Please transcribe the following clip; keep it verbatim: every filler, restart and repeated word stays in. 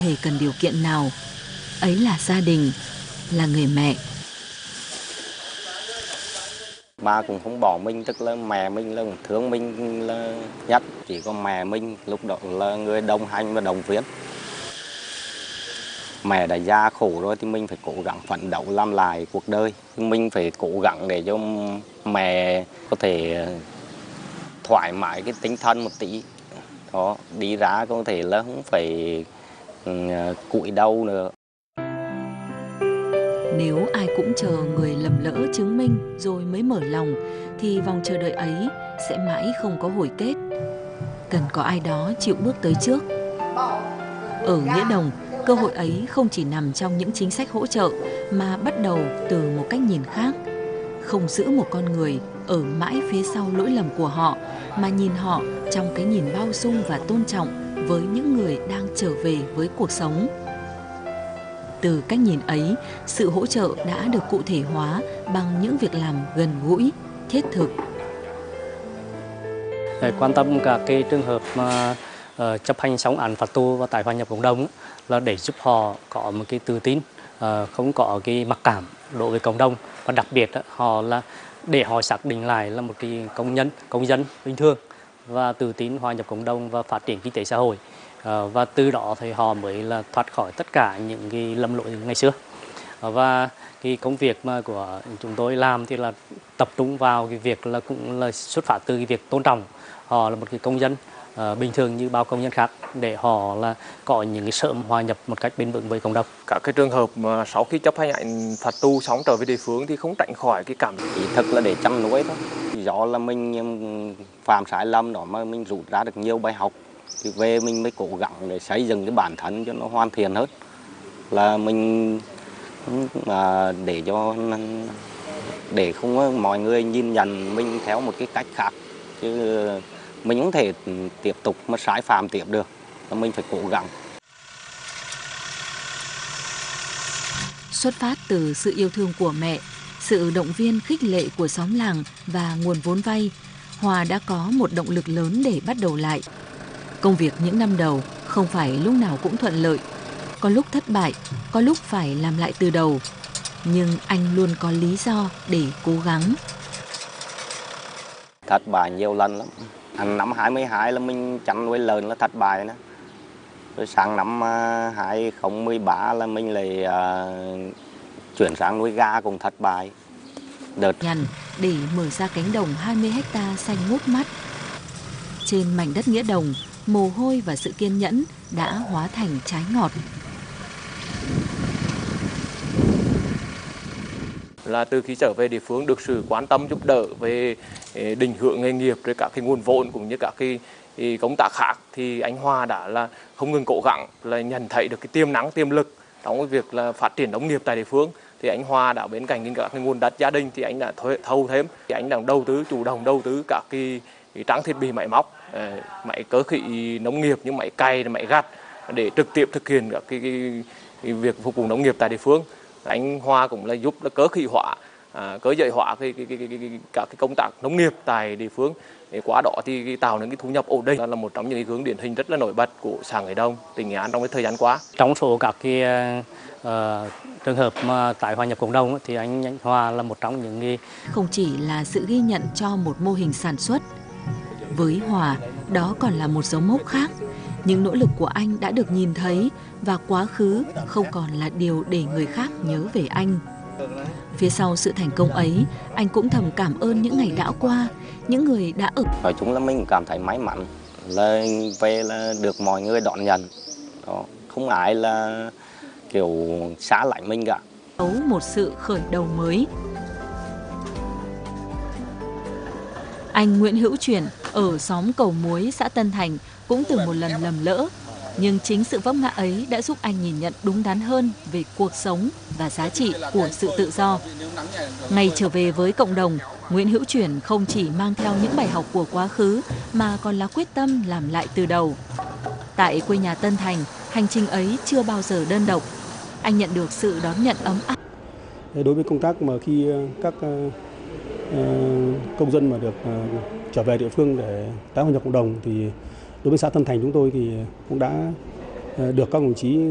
hề cần điều kiện nào, ấy là gia đình, là người mẹ. Ba cũng không bỏ mình, tức là mẹ mình là thương mình là nhất, chỉ có mẹ mình lúc đó là người đồng hành và động viên. Mẹ đã già khổ rồi thì mình phải cố gắng phấn đấu làm lại cuộc đời. Mình phải cố gắng để cho mẹ có thể thoải mái cái tinh thần một tí. Đó, đi ra có thể là không phải cúi đầu nữa. Nếu ai cũng chờ người lầm lỡ chứng minh rồi mới mở lòng thì vòng chờ đợi ấy sẽ mãi không có hồi kết. Cần có ai đó chịu bước tới trước. Ở Nghĩa Đồng, cơ hội ấy không chỉ nằm trong những chính sách hỗ trợ mà bắt đầu từ một cách nhìn khác. Không giữ một con người ở mãi phía sau lỗi lầm của họ, mà nhìn họ trong cái nhìn bao dung và tôn trọng với những người đang trở về với cuộc sống. Từ cách nhìn ấy, sự hỗ trợ đã được cụ thể hóa bằng những việc làm gần gũi, thiết thực. Để quan tâm cả cái trường hợp mà uh, chấp hành xong án phạt tù và tái hòa nhập cộng đồng là để giúp họ có một cái tự tin, uh, không có cái mặc cảm đối với cộng đồng, và đặc biệt uh, họ là để họ xác định lại là một cái công nhân, công dân bình thường và tự tin hòa nhập cộng đồng và phát triển kinh tế xã hội. Uh, và từ đó thì họ mới là thoát khỏi tất cả những cái lầm lỗi ngày xưa. Uh, và cái công việc mà của chúng tôi làm thì là tập trung vào cái việc là cũng là xuất phát từ cái việc tôn trọng họ là một cái công dân uh, bình thường như bao công dân khác, để họ là có những cái sớm hòa nhập một cách bền vững với cộng đồng. Các cái trường hợp mà sau khi chấp hành án phạt tù xong trở về địa phương thì không tránh khỏi cái cảm ý thức là để chăm nuôi thôi. Do là mình phạm sai lầm đó mà mình rút ra được nhiều bài học, thì về mình mới cố gắng để xây dựng cái bản thân cho nó hoàn thiện hơn, là mình à, để cho để không mọi người nhìn nhận mình theo một cái cách khác, chứ mình không thể tiếp tục mà sai phạm tiếp được, mình phải cố gắng. Xuất phát từ sự yêu thương của mẹ, sự động viên khích lệ của xóm làng và nguồn vốn vay, Hòa đã có một động lực lớn để bắt đầu lại. Công việc những năm đầu không phải lúc nào cũng thuận lợi, có lúc thất bại, có lúc phải làm lại từ đầu, nhưng anh luôn có lý do để cố gắng. Thất bại nhiều lần lắm. Năm hai mươi hai là mình chăn nuôi lợn là thất bại nữa. Rồi sang năm hai không một ba là mình lại uh, chuyển sang nuôi gà cũng thất bại. Đợt nhằn để mở ra cánh đồng hai mươi héc ta xanh ngút mắt. Trên mảnh đất Nghĩa Đồng, mồ hôi và sự kiên nhẫn đã hóa thành trái ngọt. Là từ khi trở về địa phương được sự quan tâm giúp đỡ về định hướng nghề nghiệp, rồi các cái nguồn vốn cũng như các cái công tác khác, thì anh Hòa đã là không ngừng cố gắng là nhận thấy được cái tiềm năng tiềm lực trong cái việc là phát triển nông nghiệp tại địa phương. Thì anh Hòa đã bên cạnh các cái nguồn đất gia đình thì anh đã thâu thêm, thì anh đã đầu tư chủ động đầu tư các cái, cái trang thiết bị máy móc, máy cơ khí nông nghiệp như máy cày, máy gặt để trực tiếp thực hiện các cái, cái, cái việc phục vụ nông nghiệp tại địa phương. Anh Hòa cũng là giúp là cơ khí hóa, à, cơ giới hóa cái, cái, cái, cái, cái, các cái công tác nông nghiệp tại địa phương. Để qua đó thì tạo nên cái thu nhập ổn định, là một trong những cái hướng điển hình rất là nổi bật của xã Nghĩa Đồng, tỉnh Nghệ An trong cái thời gian qua. Trong số các cái uh, trường hợp mà tái hòa nhập cộng đồng thì anh, anh Hòa là một trong những cái... Không chỉ là sự ghi nhận cho một mô hình sản xuất, với Hòa đó còn là một dấu mốc khác. Những nỗ lực của anh đã được nhìn thấy và quá khứ không còn là điều để người khác nhớ về anh. Phía sau sự thành công ấy, anh cũng thầm cảm ơn những ngày đã qua, những người đã ở. Nói chung là mình cảm thấy may mắn là về là được mọi người đón nhận. Đó, không ai là kiểu xa lánh mình cả. Một sự khởi đầu mới. Anh Nguyễn Hữu Chuyển ở xóm Cầu Muối, xã Tân Thành cũng từng một lần lầm lỡ. Nhưng chính sự vấp ngã ấy đã giúp anh nhìn nhận đúng đắn hơn về cuộc sống và giá trị của sự tự do. Ngày trở về với cộng đồng, Nguyễn Hữu Chuyển không chỉ mang theo những bài học của quá khứ mà còn là quyết tâm làm lại từ đầu. Tại quê nhà Tân Thành, hành trình ấy chưa bao giờ đơn độc. Anh nhận được sự đón nhận ấm áp. Đối với công tác mà khi các uh, công dân mà được uh, trở về địa phương để tái hòa nhập cộng đồng thì đối với xã Tân Thành chúng tôi thì cũng đã uh, được các đồng chí